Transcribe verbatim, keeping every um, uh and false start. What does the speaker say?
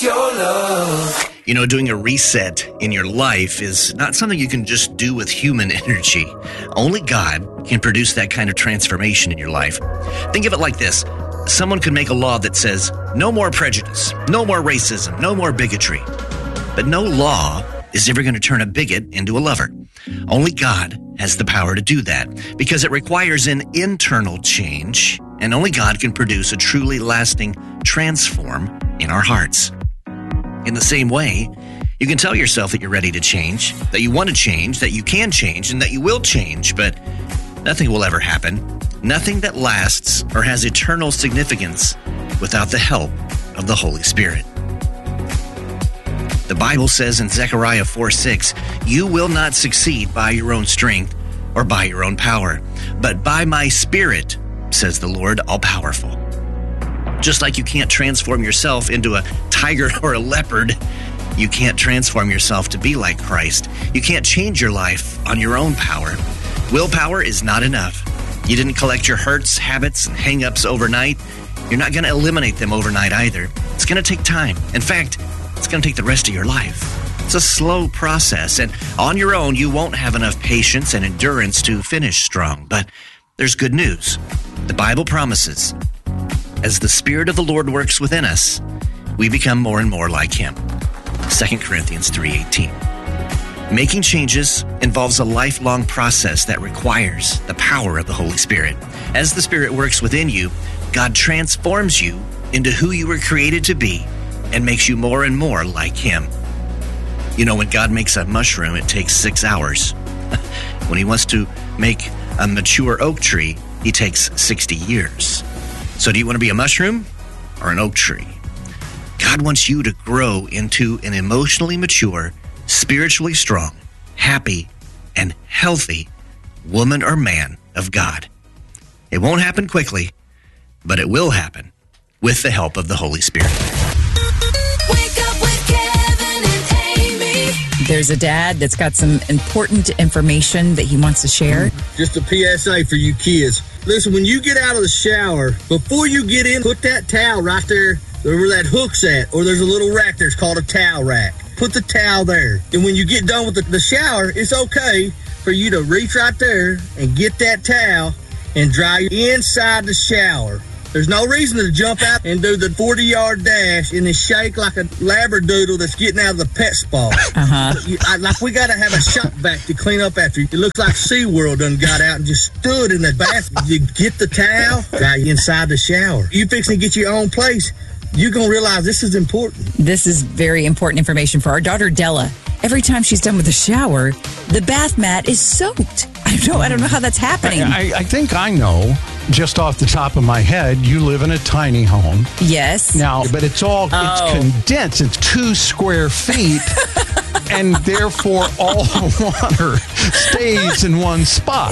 your love. You know, doing a reset in your life is not something you can just do with human energy. Only God can produce that kind of transformation in your life. Think of it like this. Someone could make a law that says, no more prejudice, no more racism, no more bigotry. But no law is ever going to turn a bigot into a lover. Only God has the power to do that because it requires an internal change, and only God can produce a truly lasting transform in our hearts. In the same way, you can tell yourself that you're ready to change, that you want to change, that you can change, and that you will change, but nothing will ever happen. Nothing that lasts or has eternal significance without the help of the Holy Spirit. The Bible says in Zechariah four six, you will not succeed by your own strength or by your own power, but by my Spirit, says the Lord all-powerful. Just like you can't transform yourself into a tiger or a leopard, you can't transform yourself to be like Christ. You can't change your life on your own power. Willpower is not enough. You didn't collect your hurts, habits, and hang-ups overnight. You're not going to eliminate them overnight either. It's going to take time. In fact, it's going to take the rest of your life. It's a slow process, and on your own, you won't have enough patience and endurance to finish strong. But there's good news. The Bible promises, as the Spirit of the Lord works within us, we become more and more like Him. Second Corinthians three eighteen. Making changes involves a lifelong process that requires the power of the Holy Spirit. As the Spirit works within you, God transforms you into who you were created to be and makes you more and more like Him. You know, when God makes a mushroom, it takes six hours. When He wants to make a mature oak tree, He takes sixty years. So do you want to be a mushroom or an oak tree? God wants you to grow into an emotionally mature, spiritually strong, happy, and healthy woman or man of God. It won't happen quickly, but it will happen with the help of the Holy Spirit. Wake up with Kevin and Amy. There's a dad that's got some important information that he wants to share. Just a P S A for you kids. Listen, when you get out of the shower, before you get in, put that towel right there where that hook's at, or there's a little rack there. It's called a towel rack. Put the towel there. And when you get done with the, the shower, it's okay for you to reach right there and get that towel and dry inside the shower. There's no reason to jump out and do the forty-yard dash and then shake like a labradoodle that's getting out of the pet spa. Uh-huh. You, I, like we got to have a shop vac to clean up after you. It looks like SeaWorld done got out and just stood in the bath. You get the towel, dry inside the shower. You fixing to get your own place, you're going to realize this is important. This is very important information for our daughter, Della. Every time she's done with the shower, the bath mat is soaked. I don't know, I don't know how that's happening. I, I think I know, just off the top of my head, you live in a tiny home. Yes. Now, but it's all, Oh. it's condensed. It's two square feet, and therefore all the water stays in one spot.